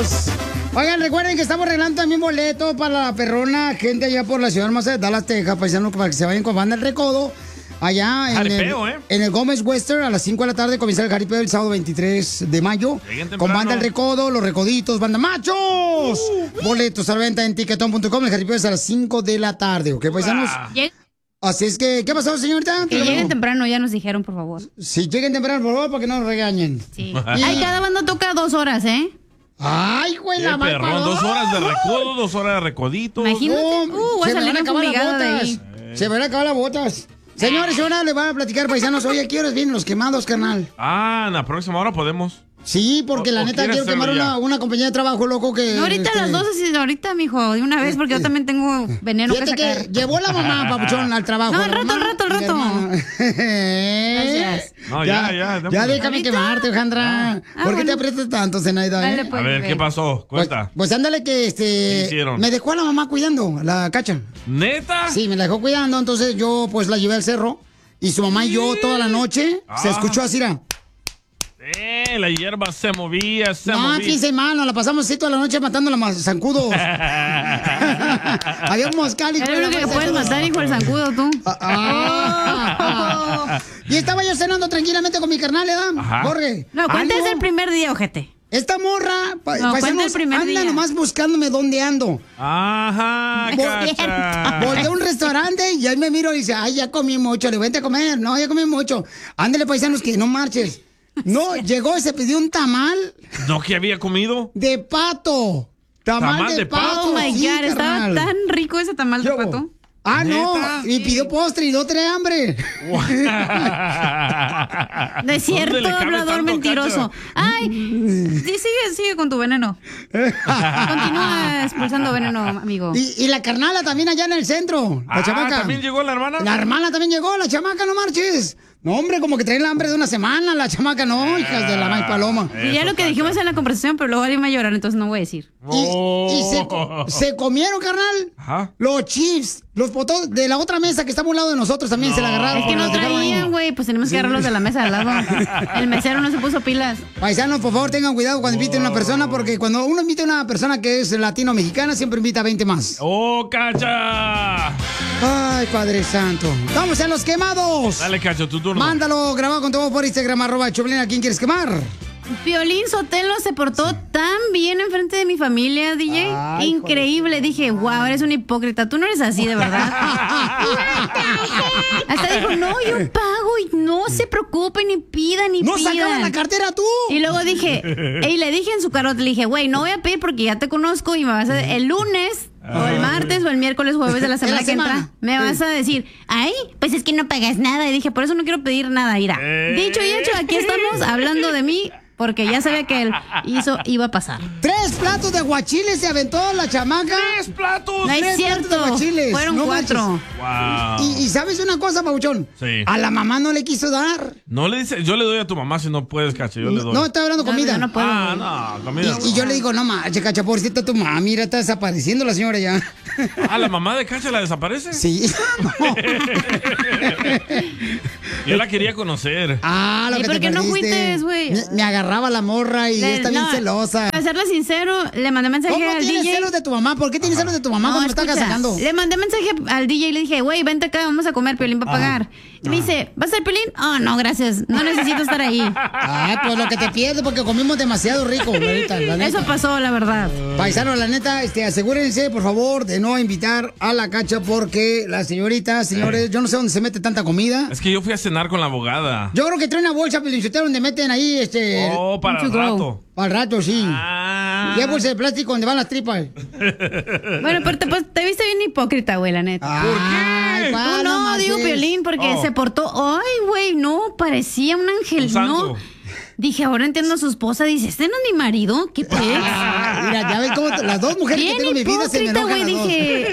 paisanos. Oigan, recuerden que estamos regalando también boleto para la perrona, gente allá por la ciudad hermosa de Dallas, Texas, paisanos, para que se vayan con Banda El Recodo. Allá en el Gómez Western a las 5 de la tarde comienza el jaripeo el sábado 23 de mayo. Con Banda El Recodo, Los Recoditos, Banda Machos. Boletos a la venta en tiquetón.com. El jaripeo es a las 5 de la tarde, ¿ok, paisanos? Así es que, ¿qué pasó, señorita? Que lleguen temprano, ya nos dijeron, por favor. Sí, lleguen temprano, por favor, para que no nos regañen. Sí. Ay, cada banda toca 2 horas, ¿eh? Ay, güey, la mal perrón, 2 horas de recodo, 2 horas de recodito. Imagínate, voy a salir fumigada de ahí. Se van a acabar las botas. Señores, ahora le van a platicar, paisanos. Oye, ¿a qué horas vienen los quemados, carnal? En la próxima hora podemos. Sí, porque la neta quiero quemar una compañía de trabajo, loco, que... No, ahorita a las 12, ahorita, mijo, de una vez, porque yo también tengo veneno que sacar. Que llevó la mamá, papuchón, al trabajo. No, al rato. Gracias. No, ya. Ya déjame quemarte, Alejandra. ¿Por qué te aprietas tanto, Zenaida? Dale, pues, a ver, ¿qué pasó? Cuenta. Pues ándale que, ¿Qué hicieron? me dejó a la mamá cuidando, la cacha. ¿Neta? Sí, me la dejó cuidando, entonces yo, pues, la llevé al cerro. Y su mamá y yo toda la noche se escuchó así, la hierba se movía, No, fíjese, mano, la pasamos así toda la noche matando a los zancudos. Había un moscal y... Es lo único que puedes matar, hijo, el zancudo, tú. Y estaba yo cenando tranquilamente con mi carnal, ¿verdad, Jorge? No, cuenta desde el primer día, ojete. Esta morra, cuenta el primer día. anda nomás buscándome dónde ando. Ajá, cacha. Volteé a un restaurante y ahí me miro y dice, ay, ya comí mucho, le vente a comer. No, ya comí mucho. Ándale, paisanos, que no marches. No, llegó y se pidió un tamal. ¿No que había comido? De pato. Tamal de pato. Oh my God, estaba tan rico ese tamal de pato. No, y pidió postre y no trae hambre. No es cierto, hablador mentiroso. Cacho? Ay, sí, sigue con tu veneno. Continúa expulsando veneno, amigo. Y la carnala también allá en el centro, la chamaca. ¿También llegó la hermana? La hermana también llegó, la chamaca, no marches. No, hombre, como que trae el hambre de una semana, la chamaca, no, hijas de la maíz paloma. Y ya lo que dijimos en la conversación, pero luego alguien va a llorar, entonces no voy a decir. Y se comieron, carnal, los chips, los potos de la otra mesa que está a un lado de nosotros también se la agarraron. Es que no traían, güey, pues tenemos que agarrarlos de la mesa de al lado. El mesero no se puso pilas. Paisanos, por favor, tengan cuidado cuando inviten a una persona, porque cuando uno invita a una persona que es latino-mexicana, siempre invita a 20 más. ¡Oh, cacha! Ay, Padre Santo. ¡Vamos a los quemados! Dale, Cacho, tu turno. Mándalo grabado con todo por Instagram, @Choplin. ¿A quién quieres quemar? Piolín Sotelo se portó tan bien enfrente de mi familia, DJ. Ay, increíble. Dije, wow, eres un hipócrita. Tú no eres así, de verdad. Hasta dijo, no, yo pago y no se preocupen ni pidan ni pidan. ¡No sacaban la cartera tú! Y luego dije, y le dije en su carota, le dije, güey, no voy a pedir porque ya te conozco y me vas a... El lunes... O el martes, o el miércoles, jueves de la semana que entra, me vas a decir, ay, pues es que no pagas nada. Y dije, por eso no quiero pedir nada, Ira. Dicho y hecho, aquí estamos hablando de mí, porque ya sabía que él iba a pasar. 3 platos de guachiles se aventó la chamaca. 3 platos. No es cierto, fueron 4. Wow. Y ¿sabes una cosa, Pauchón? Sí. A la mamá no le quiso dar. No le dice, yo le doy a tu mamá si no puedes, Cacha, yo le doy. No, estoy hablando de comida. No puedo. No, comida. Y yo le digo, no manches, Cacha, pobrecita tu mamá, mira, está desapareciendo la señora ya. ¿La mamá de Cacha la desaparece? Sí. Yo la quería conocer. Lo ¿Y que por qué no fuiste, güey? Me agarraba la morra y está bien celosa. Para serle sincero, le mandé mensaje ¿Cómo al tienes DJ? celos de tu mamá? ¿Por qué tienes celos de tu mamá cuando escucha, estás sacando? Le mandé mensaje al DJ y le dije, güey, vente acá, vamos a comer, Piolín va a pagar. Y me dice, ¿vas a ser Piolín? No, gracias, no necesito estar ahí. Pues lo que te pierdes porque comimos demasiado rico ahorita, la neta. Eso pasó, la verdad. Paisano, la neta, asegúrense, por favor, de no invitar a la Cacha porque la señorita, señores, yo no sé dónde se mete tanta comida. Es que yo fui a cenar con la abogada. Yo creo que trae una bolsa, Piolinsotelo, donde meten ahí, para el rato. Para el rato, sí. Y hay bolsa de plástico donde van las tripas. Bueno, pero te viste bien hipócrita, güey, la neta. ¿Por qué? No, digo Piolín, porque se portó... Ay, güey, no, parecía un ángel, no. Dije, ahora entiendo a su esposa. Dice, ¿este no es mi marido? ¿Qué pues? Mira, ya ves cómo las dos mujeres bien que tengo en mi vida se me enojan güey, dije...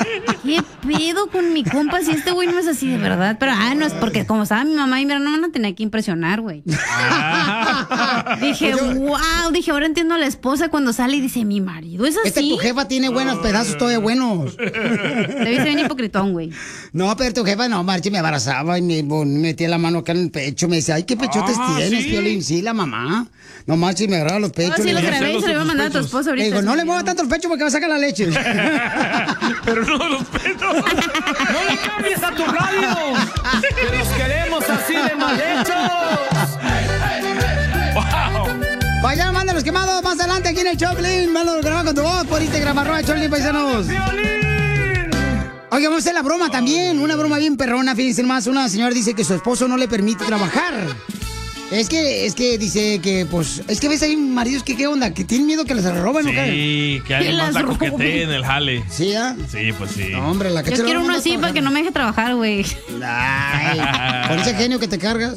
¿qué pedo con mi compa? Si este güey no es así de verdad. Pero, no es porque como estaba mi mamá y mi hermana tenía que impresionar, güey. Dije, wow, dije, ahora entiendo a la esposa cuando sale y dice, mi marido es así. Tu jefa tiene buenos pedazos, todavía buenos. Te viste bien hipocritón, güey. No, pero tu jefa, no, Marchi, me abrazaba y me metía la mano acá en el pecho. Me decía, ay, qué pechotes tienes, Piolín. Sí, la mamá. No, Marchi, me agarraba los pechos. No, sí, los grabé y se lo iba a mandar a tu esposa ahorita. Le digo, no le mueva tanto el pecho porque va a sacar la leche. Pero no los pechos. ¡No le cambies a tu radio! ¡Que los queremos así de mal hechos! ¡Wow! Vaya, manda los quemados más adelante aquí en el Choplin. Mándalo grabado con tu voz por Instagram, @Choplin, paisanos. Oye, vamos a hacer la broma también. Una broma bien perrona, fíjense más. Una señora dice que su esposo no le permite trabajar. Es que dice que, pues, es que ves ahí maridos que, ¿qué onda? Que tienen miedo que les roben, ¿no? Sí, que alguien más la coquetee en el jale. ¿Sí, Sí, pues sí. No, hombre, la Yo quiero uno así para que no me deje trabajar, güey. Ay, con ese genio que te cargas.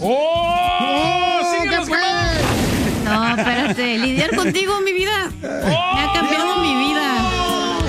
¡Oh! ¿Qué fue? No, espérate. Lidiar contigo, mi vida. Me ha cambiado